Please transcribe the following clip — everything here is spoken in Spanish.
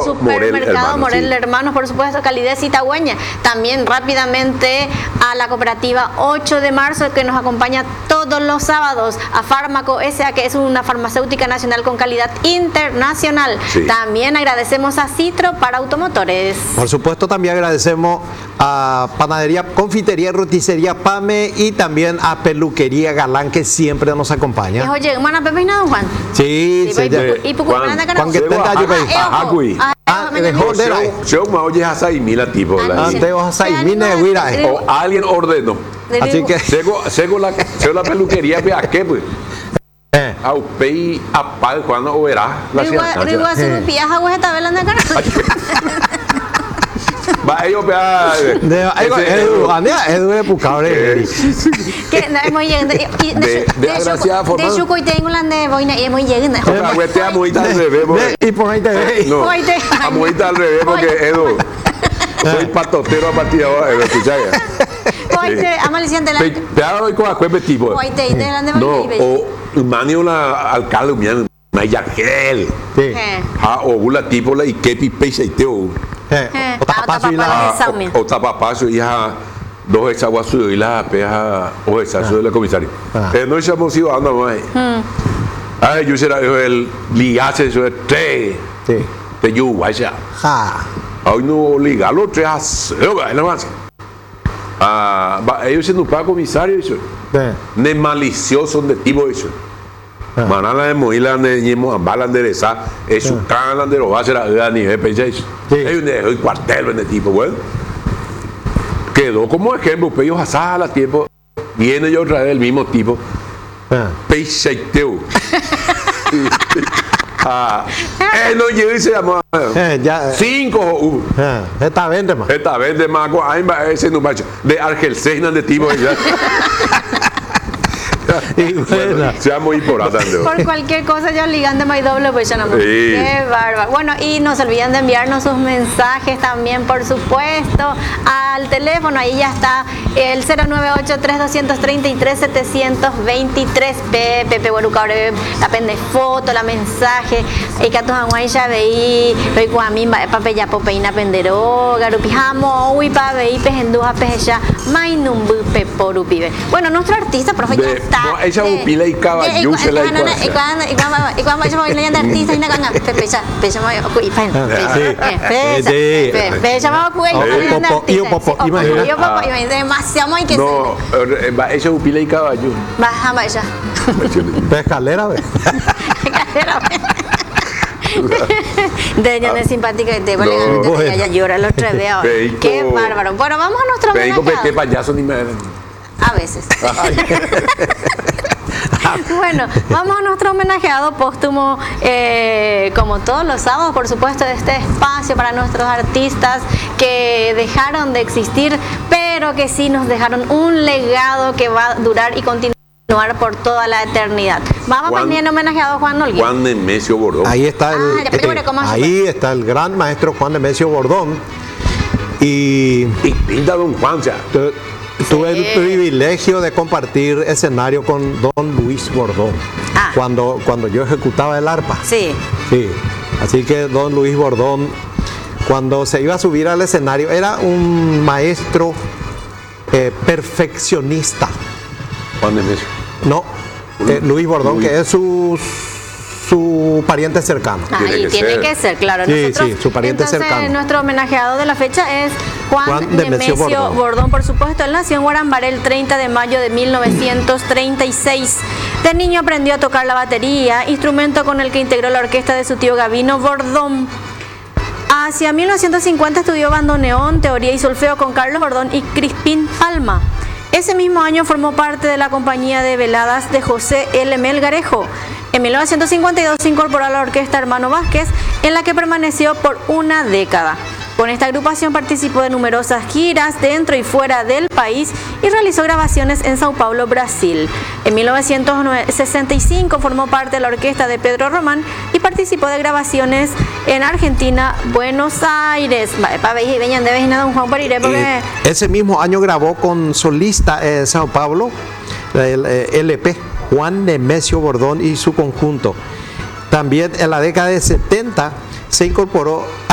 Supermercado Morel Hermanos, por supuesto, calidez itagüeña. También rápidamente a la cooperativa 8 de marzo, que nos acompaña todos los sábados, a Fármaco S.A., que es una farmacéutica nacional con calidad internacional. Sí. También agradecemos a Citro para automotores. Por supuesto, también agradecemos a Panadería, Confitería y Roticería Pame, y también a Peluquería Galán, que siempre nos acompaña. Oye, ¿mana Pepe no, Juan? Sí, sí. ¿Y por qué anda Juan que te yo me oye a Saimila tipo. O alguien ordenó. Así que sego la peluquería a qué pues. Au pei apal cuando verá la ciudad. Digo así un piaja o esta vela anda cara. Va ellos pea. Edu de Pucabre. Que no es muy llegando. De Chuco y tengo la de boina y es muy llegando. Y por ahí te ve. No. Amuita al revés porque Edu. Soy patotero a partir de ahora, escucha ya. Oite, amaliciante la. Pea hoy con acuerdo tipo. Oite, y de la de no, o manio la alcalde mian, Mayagel. O gula tipo la ikepi peixe teu. O tapapaso y a dos exaguasos y la peja o exaso de la comisaria. No estamos ido andando más. Ay, yo será el liache eso de tres. Te yo vaya. Hoy no ligalo tres. Nada más. Ellos se nos pagan comisario eso. Ne malicioso de tipo eso. Manala de Moila de Ñemo Ambala de esa, es su canal de los bases a nivel pensáis. Hay un cuartel de tipo, bueno. Quedó como ejemplo, pero ellos a sala tiempo, viene yo otra vez el mismo tipo. Peixeiteu. No llegué y se llamó 5 esta vende más. Esta vende más, ese no macho. De Argelseina de tipo. Bueno, sea muy importante. Por cualquier cosa ya ligando más doble pues ya no. Sí. Qué bárbaro. Bueno, y no se olviden de enviarnos sus mensajes también, por supuesto, al teléfono. Ahí ya está el 098-3233-723. Pepe Guarucabre, la pende foto, la mensaje. Y que a tus aguay ya veí, hoy con a mí, pape ya popeina pendero, garupijamo, uy, pa veí, pejenduja, pejeya, mainumbu, peporupibe. Bueno, nuestro artista, profe, ya está. No, esa upila y caballo se la y cuando yo voy leyendo artistas y no gana pecha y pen pecha demasiado muy que no esa upila y caballo baja ella escalera de ella es simpática y te vale ella llora los tres de ahora. Qué bárbaro. Bueno, vamos a nuestro qué payaso ni me a veces. Bueno, vamos a nuestro homenajeado póstumo, como todos los sábados, por supuesto, de este espacio para nuestros artistas que dejaron de existir, pero que sí nos dejaron un legado que va a durar y continuar por toda la eternidad. Vamos a poner homenajeado a Juan Olguín. Juan Nemesio Bordón. Ahí está el gran maestro Juan Nemesio Bordón. Y pinta don Juan, ya. Tuve el privilegio de compartir escenario con don Luis Bordón cuando yo ejecutaba el arpa. Sí. Así que don Luis Bordón, cuando se iba a subir al escenario, era un maestro perfeccionista. Juan Nemesio. No, Luis Bordón, que es su pariente cercano. Tiene que ser, claro. Sí, su pariente cercano. Nuestro homenajeado de la fecha es Juan Nemesio Bordón, por supuesto. Él nació en Guarambaré el 30 de mayo de 1936. De niño aprendió a tocar la batería, instrumento con el que integró la orquesta de su tío Gavino Bordón. Hacia 1950 estudió bandoneón, teoría y solfeo con Carlos Bordón y Crispín Palma. Ese mismo año formó parte de la compañía de veladas de José L. Melgarejo. En 1952 se incorporó a la orquesta Hermano Vázquez, en la que permaneció por una década. Con esta agrupación participó de numerosas giras dentro y fuera del país y realizó grabaciones en Sao Paulo, Brasil. En 1965 formó parte de la orquesta de Pedro Román y participó de grabaciones en Argentina, Buenos Aires. Ese mismo año grabó con solista en Sao Paulo el LP Juan Nemesio Bordón y su conjunto. También en la década de 70 se incorporó